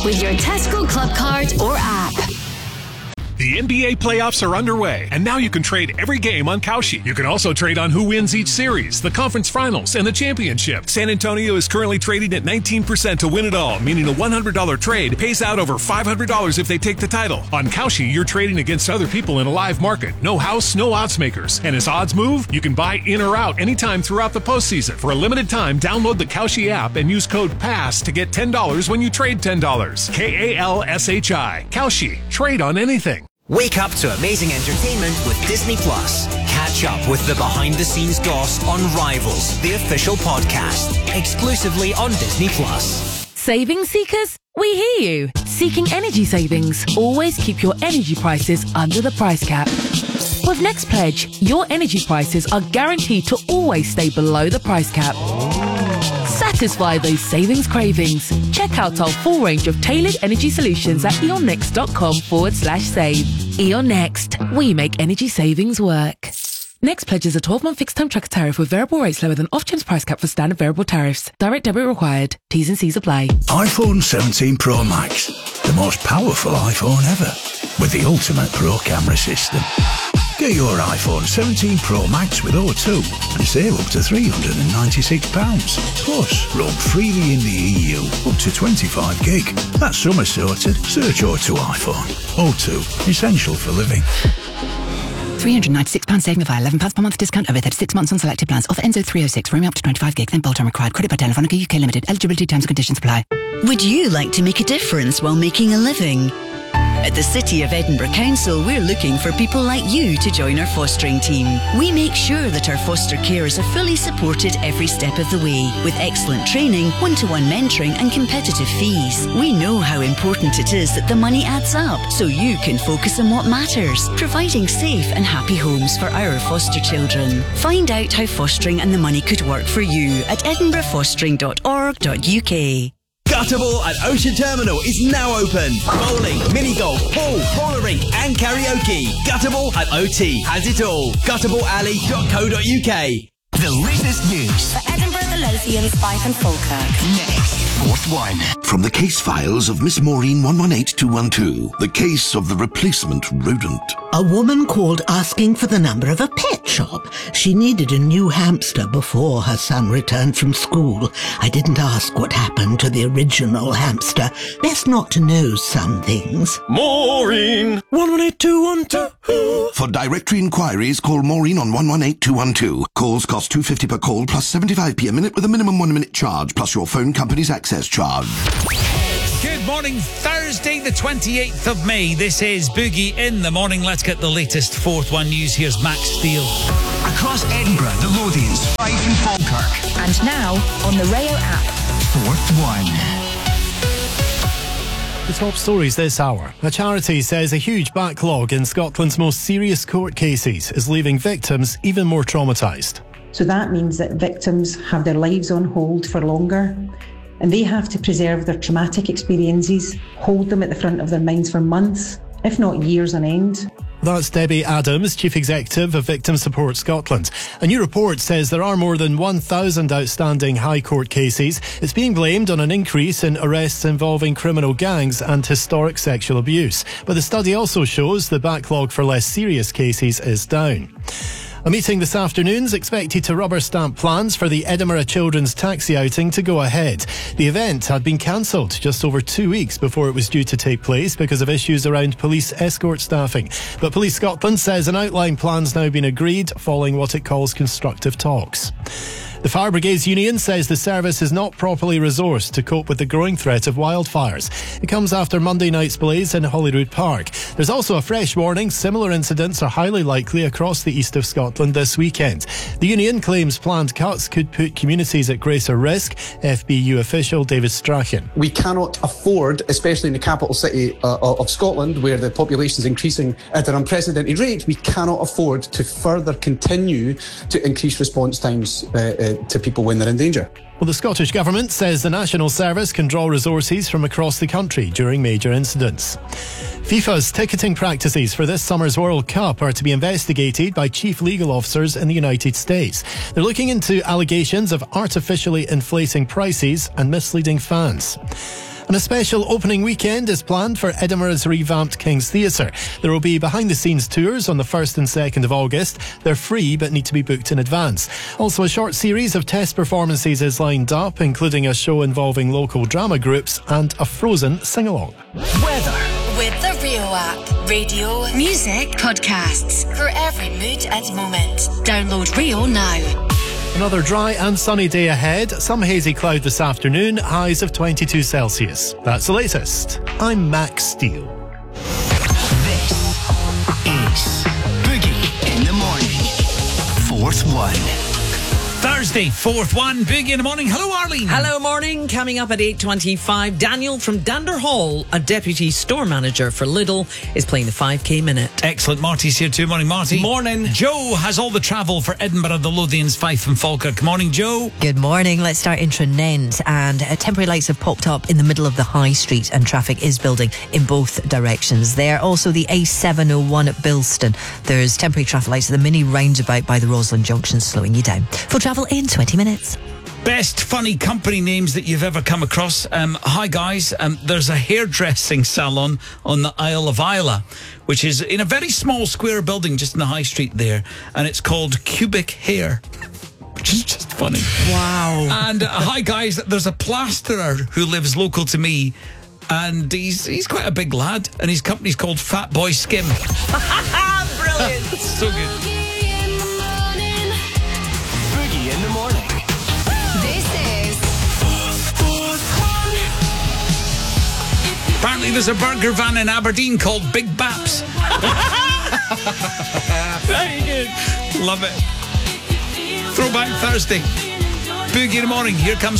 with your Tesco Club card or app. The NBA playoffs are underway, and now you can trade every game on Kalshi. You can also trade on who wins each series, the conference finals, and the championship. San Antonio is currently trading at 19% to win it all, meaning a $100 trade pays out over $500 if they take the title. On Kalshi, you're trading against other people in a live market. No house, no odds makers. And as odds move, you can buy in or out anytime throughout the postseason. For a limited time, download the Kalshi app and use code PASS to get $10 when you trade $10. Kalshi. Kalshi. Trade on anything. Wake up to amazing entertainment with Disney Plus. Catch up with the behind-the-scenes goss on Rivals, the official podcast, exclusively on Disney Plus. Saving seekers? We hear you. Seeking energy savings. Always keep your energy prices under the price cap. With Next Pledge, your energy prices are guaranteed to always stay below the price cap. Satisfy those savings cravings. Check out our full range of tailored energy solutions at eonnext.com/save. Eon Next. We make energy savings work. Next pledges a 12-month fixed-term tracker tariff with variable rates lower than off-chain price cap for standard variable tariffs. Direct debit required. T's and C's apply. iPhone 17 Pro Max. The most powerful iPhone ever. With the ultimate Pro camera system. Get your iPhone 17 Pro Max with O2 and save up to £396. Plus, roam freely in the EU up to 25 gig. That's summer sorted. Search O2 iPhone. O2. Essential for living. £396 saving via £11 per month discount over 36 months on selected plans. Offer ends 0306. Roaming up to 25 gig. Then bolt time required. Credit by Telefonica UK Limited. Eligibility terms and conditions apply. Would you like to make a difference while making a living? At the City of Edinburgh Council, we're looking for people like you to join our fostering team. We make sure that our foster carers are fully supported every step of the way, with excellent training, one-to-one mentoring and competitive fees. We know how important it is that the money adds up, so you can focus on what matters, providing safe and happy homes for our foster children. Find out how fostering and the money could work for you at edinburghfostering.org.uk. Gutterball at Ocean Terminal is now open. Bowling, mini golf, pool, roller rink and karaoke. Gutterball at OT has it all. Gutterballalley.co.uk. The latest news for Edinburgh, the Lothians, Fife and Falkirk. Next, Fourth One. From the case files of Miss Maureen 118212, the case of the replacement rodent. A woman called asking for the number of a pet shop. She needed a new hamster before her son returned from school. I didn't ask what happened to the original hamster. Best not to know some things. Maureen 118212. For directory inquiries, call Maureen on 118212. Calls cost £2.50 per call plus 75p a minute with a minimum 1 minute charge plus your phone company's access charge. Good morning, Thursday the 28th of May. This is Boogie in the Morning. Let's get the latest Fourth One news. Here's Max Steele. Across Edinburgh, the Lothians, Fife and Falkirk. And now on the Rayo app. Fourth One. The top stories this hour. A charity says a huge backlog in Scotland's most serious court cases is leaving victims even more traumatised. So that means that victims have their lives on hold for longer, and they have to preserve their traumatic experiences, hold them at the front of their minds for months, if not years on end. That's Debbie Adams, Chief Executive of Victim Support Scotland. A new report says there are more than 1,000 outstanding High Court cases. It's being blamed on an increase in arrests involving criminal gangs and historic sexual abuse. But the study also shows the backlog for less serious cases is down. A meeting this afternoon is expected to rubber stamp plans for the Edinburgh Children's Taxi outing to go ahead. The event had been cancelled just over 2 weeks before it was due to take place because of issues around police escort staffing. But Police Scotland says an outline plan's now been agreed following what it calls constructive talks. The Fire Brigades Union says the service is not properly resourced to cope with the growing threat of wildfires. It comes after Monday night's blaze in Holyrood Park. There's also a fresh warning similar incidents are highly likely across the east of Scotland this weekend. The union claims planned cuts could put communities at greater risk. FBU official David Strachan. We cannot afford, especially in the capital city of Scotland, where the population is increasing at an unprecedented rate, we cannot afford to further continue to increase response times to people when they're in danger. Well, the Scottish Government says the National Service can draw resources from across the country during major incidents. FIFA's ticketing practices for this summer's World Cup are to be investigated by chief legal officers in the United States. They're looking into allegations of artificially inflating prices and misleading fans. And a special opening weekend is planned for Edinburgh's revamped King's Theatre. There will be behind-the-scenes tours on the 1st and 2nd of August. They're free but need to be booked in advance. Also, a short series of test performances is lined up, including a show involving local drama groups and a Frozen sing-along. Weather. With the Rio app. Radio, music, podcasts. For every mood and moment. Download Rio now. Another dry and sunny day ahead. Some hazy cloud this afternoon. Highs of 22 Celsius. That's the latest. I'm Max Steele. This is Boogie in the Morning. Fourth one. Thursday, 4th one, Big in the Morning. Hello, Arlene. Hello, morning. Coming up at 8:25, Daniel from Dander Hall, a deputy store manager for Lidl, is playing the 5K minute. Excellent. Marty's here too. Morning, Marty. Morning. Joe has all the travel for Edinburgh, the Lothians, Fife and Falkirk. Good morning, Joe. Good morning. Let's start in Tranent, and temporary lights have popped up in the middle of the high street, and traffic is building in both directions there. Also, the A701 at Bilston. There's temporary traffic lights at the mini roundabout by the Roslyn Junction, slowing you down. Full travel in 20 minutes. Best funny company names that you've ever come across. Hi guys, there's a hairdressing salon on the Isle of Isla, which is in a very small square building just in the high street there, and it's called Cubic Hair, which is just funny. Wow. And hi guys, there's a plasterer who lives local to me, and he's quite a big lad, and his company's called Fat Boy Skim. Brilliant. So good. Boogie in the Morning. This is Apparently there's a burger van in Aberdeen called Big Baps. Very good. Love it. Throwback Thursday. Boogie in the Morning. Here comes